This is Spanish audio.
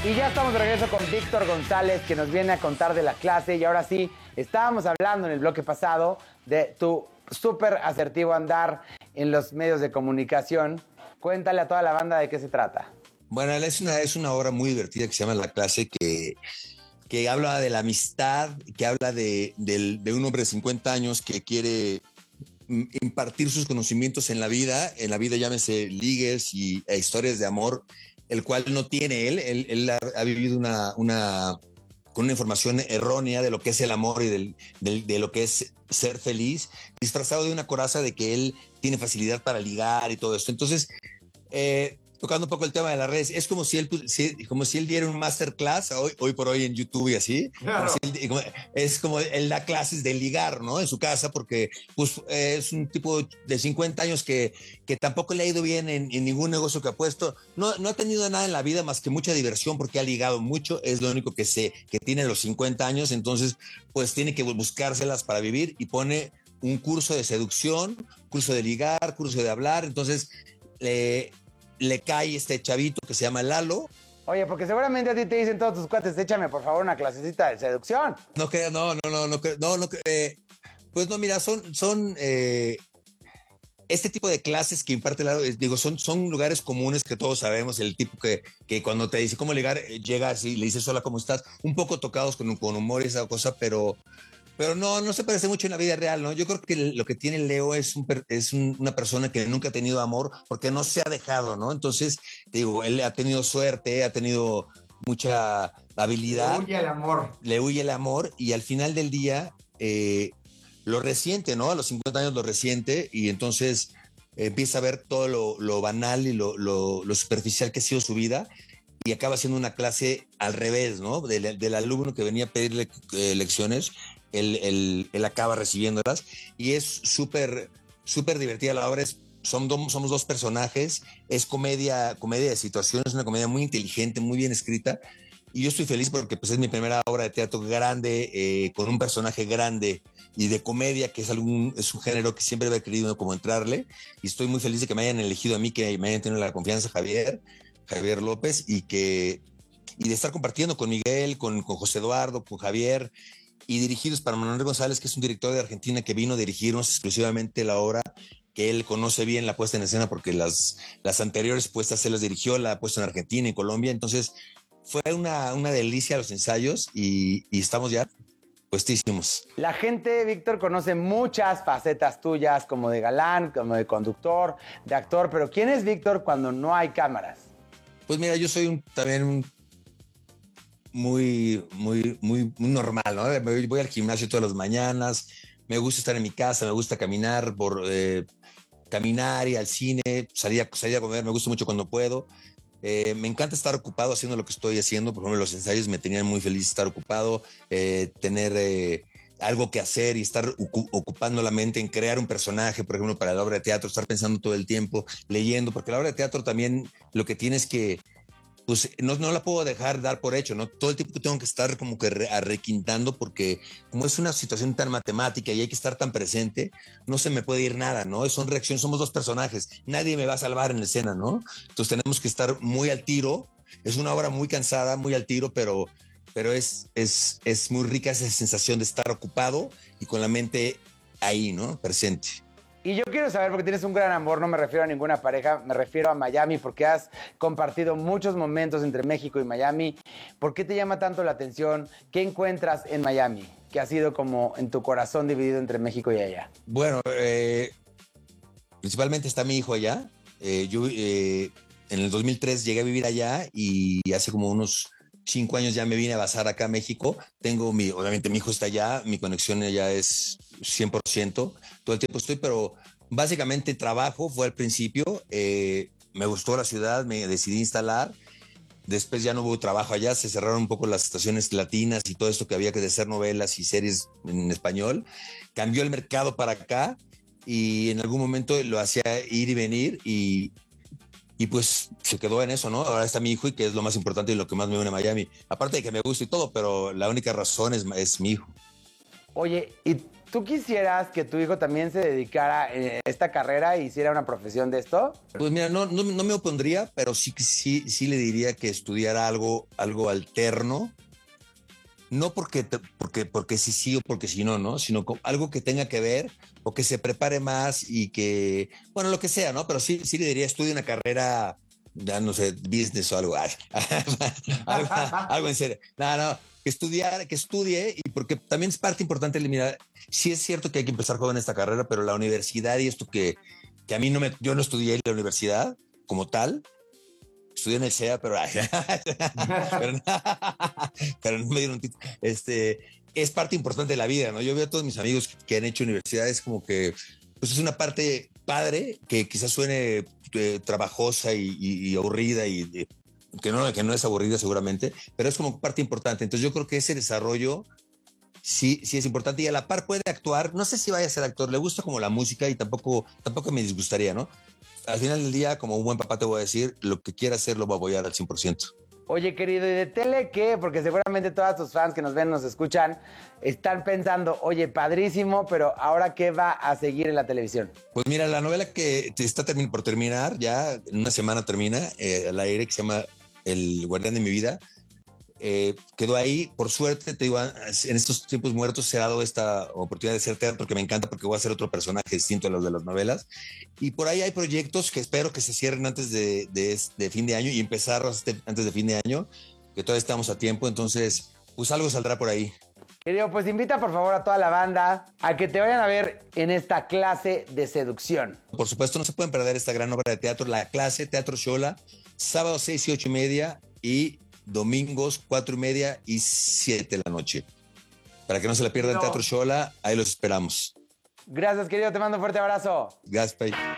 Y ya estamos de regreso con Víctor González, que nos viene a contar de la clase. Y ahora sí, estábamos hablando en el bloque pasado de tu súper asertivo andar en los medios de comunicación. Cuéntale a toda la banda de qué se trata. Bueno, es una obra muy divertida que se llama La Clase, que habla de la amistad, que habla de un hombre de 50 años que quiere impartir sus conocimientos en la vida llámese ligues e historias de amor, el cual no tiene él ha vivido con una información errónea de lo que es el amor y de lo que es ser feliz, disfrazado de una coraza de que él tiene facilidad para ligar y todo esto. Entonces, tocando un poco el tema de las redes, es como si él diera un masterclass hoy por hoy en YouTube y así. Claro. Es como él da clases de ligar, ¿no? En su casa, porque pues, es un tipo de 50 años que tampoco le ha ido bien en ningún negocio que ha puesto. No ha tenido nada en la vida más que mucha diversión, porque ha ligado mucho. Es lo único que tiene a los 50 años. Entonces, pues tiene que buscárselas para vivir y pone un curso de seducción, curso de ligar, curso de hablar. Entonces, le cae este chavito que se llama Lalo. Oye, porque seguramente a ti te dicen todos tus cuates, échame por favor una clasecita de seducción. Pues no, mira, son este tipo de clases que imparte Lalo, son lugares comunes que todos sabemos, el tipo que cuando te dice cómo ligar, llega así, le dices hola, ¿cómo estás? Un poco tocados con humor y esa cosa, pero no se parece mucho en la vida real, ¿no? Yo creo que lo que tiene Leo es una persona que nunca ha tenido amor porque no se ha dejado, ¿no? Entonces, te digo, él ha tenido suerte, ha tenido mucha habilidad. Le huye el amor y al final del día lo resiente, ¿no? A los 50 años lo resiente y entonces empieza a ver todo lo banal y lo superficial que ha sido su vida. Y acaba siendo una clase al revés, ¿no? Del alumno que venía a pedirle lecciones, él acaba recibiéndolas y es súper divertida la obra. Somos dos personajes, es comedia de situaciones, una comedia muy inteligente, muy bien escrita. Y yo estoy feliz porque pues, es mi primera obra de teatro grande, con un personaje grande y de comedia, que es un género que siempre había querido como entrarle. Y estoy muy feliz de que me hayan elegido a mí, que me hayan tenido la confianza, Javier López, y de estar compartiendo con Miguel, con José Eduardo, con Javier, y dirigidos para Manuel González, que es un director de Argentina que vino a dirigirnos exclusivamente la obra, que él conoce bien la puesta en escena porque las anteriores puestas se las dirigió, la puesta en Argentina y Colombia. Entonces fue una delicia los ensayos y estamos ya puestísimos. La gente, Víctor, conoce muchas facetas tuyas, como de galán, como de conductor, de actor, pero ¿quién es Víctor cuando no hay cámaras? Pues mira, yo soy también muy normal, ¿no? Voy al gimnasio todas las mañanas, me gusta estar en mi casa, me gusta caminar caminar y al cine, salir a comer, me gusta mucho cuando puedo. Me encanta estar ocupado haciendo lo que estoy haciendo. Por ejemplo, los ensayos me tenían muy feliz estar ocupado, tener algo que hacer y estar ocupando la mente en crear un personaje, por ejemplo, para la obra de teatro, estar pensando todo el tiempo, leyendo, porque la obra de teatro también lo que tienes que, pues no la puedo dejar dar por hecho, ¿no? Todo el tiempo tengo que estar como que requintando, porque como es una situación tan matemática y hay que estar tan presente, no se me puede ir nada, ¿no? Son reacciones, somos dos personajes, nadie me va a salvar en la escena, ¿no? Entonces tenemos que estar muy al tiro. Es una obra muy cansada, muy al tiro, pero es muy rica esa sensación de estar ocupado y con la mente ahí, ¿no? Presente. Y yo quiero saber, porque tienes un gran amor, no me refiero a ninguna pareja, me refiero a Miami, porque has compartido muchos momentos entre México y Miami. ¿Por qué te llama tanto la atención? ¿Qué encuentras en Miami? Que ha sido como en tu corazón dividido entre México y allá. Bueno, principalmente está mi hijo allá. Yo en el 2003 llegué a vivir allá y hace como unos 5 años ya me vine a basar acá a México. Obviamente mi hijo está allá, mi conexión allá es 100%, todo el tiempo estoy, pero básicamente trabajo fue al principio, me gustó la ciudad, me decidí instalar. Después ya no hubo trabajo allá, se cerraron un poco las estaciones latinas y todo esto que había que hacer novelas y series en español. Cambió el mercado para acá y en algún momento lo hacía ir y venir y pues se quedó en eso, ¿no? Ahora está mi hijo y que es lo más importante y lo que más me une a Miami. Aparte de que me gusta y todo, pero la única razón es mi hijo. Oye, ¿y ¿Tú quisieras que tu hijo también se dedicara a esta carrera e hiciera una profesión de esto? Pues mira, no me opondría, pero sí le diría que estudiara algo alterno. No porque sí o porque sí no, ¿no? Sino algo que tenga que ver o que se prepare más y que, bueno, lo que sea, ¿no? Pero sí le diría, estudie una carrera, ya no sé, business o algo, algo en serio. No, que estudie y porque también es parte importante eliminar. Sí es cierto que hay que empezar joven esta carrera, pero la universidad y esto que a mí yo no estudié en la universidad como tal, estudié en el SEA, pero, pero no me dieron título. Es parte importante de la vida, ¿no? Yo veo a todos mis amigos que han hecho universidades como que pues es una parte padre que quizás suene trabajosa y aburrida y que no es aburrida seguramente, pero es como parte importante. Entonces yo creo que ese desarrollo sí es importante y a la par puede actuar. No sé si vaya a ser actor, le gusta como la música y tampoco me disgustaría, ¿no? Al final del día, como un buen papá te voy a decir, lo que quiera hacer lo va a apoyar al 100%. Oye, querido, ¿y de tele qué? Porque seguramente todos tus fans que nos ven, nos escuchan, están pensando, oye, padrísimo, pero ¿ahora qué va a seguir en la televisión? Pues mira, la novela que está por terminar, ya en una semana termina al aire, que se llama El Guardián de mi Vida, quedó ahí. Por suerte, te digo, en estos tiempos muertos se ha dado esta oportunidad de hacer teatro que me encanta porque voy a ser otro personaje distinto a los de las novelas. Y por ahí hay proyectos que espero que se cierren antes de fin de año y empezar antes de fin de año, que todavía estamos a tiempo. Entonces, pues algo saldrá por ahí. Querido, pues invita por favor a toda la banda a que te vayan a ver en esta clase de seducción. Por supuesto, no se pueden perder esta gran obra de teatro, La Clase, Teatro Xola, sábados 6 y 8:30 y domingos 4:30 y 7 de la noche. Para que no se la pierdan, Teatro Xola, ahí los esperamos. Gracias, querido, te mando un fuerte abrazo. Gaspay.